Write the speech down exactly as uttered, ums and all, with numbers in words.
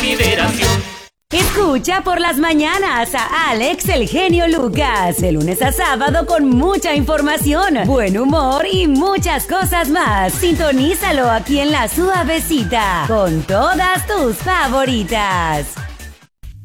consideración. Escucha por las mañanas a Alex El Genio Lucas, de lunes a sábado con mucha información, buen humor y muchas cosas más. Sintonízalo aquí en La Suavecita, con todas tus favoritas.